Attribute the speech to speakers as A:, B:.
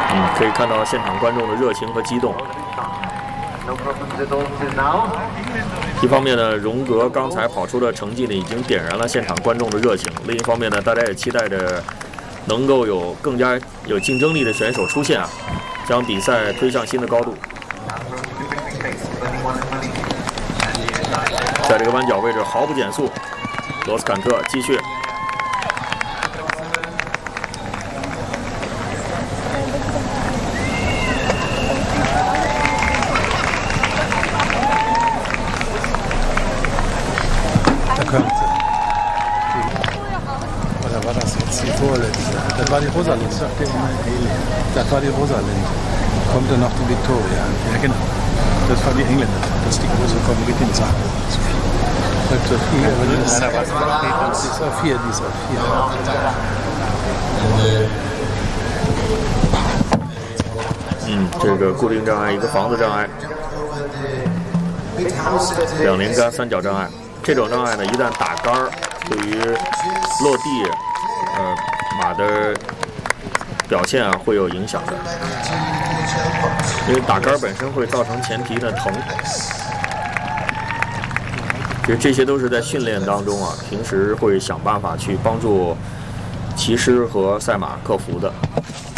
A: 可以看到现场观众的热情和激动。一方面呢，荣格刚才跑出的成绩呢，已经点燃了现场观众的热情；另一方面呢，大家也期待着能够有更加有竞争力的选手出现将比赛推向新的高度。在这个弯角位置毫不减速，罗斯坎特继续。
B: Oder war das jetzt die vorletzte? Das war die Rosalind, sagt ihr immer Alien. Das war die Rosalind. Kommt dann noch die Victoria. Ja, genau. Das war die Engländerin. Das ist die große Favoritin, sagt Sophie. Sagt Sophie, aber die ist auf 4, die ist auf
A: 4。这个固定障碍，一个防子障碍，2连杆3角障碍。这种障碍呢，一旦打杆儿，对于落地，马的表现会有影响的，因为打杆本身会造成前蹄的疼。其实这些都是在训练当中平时会想办法去帮助骑师和赛马克服的。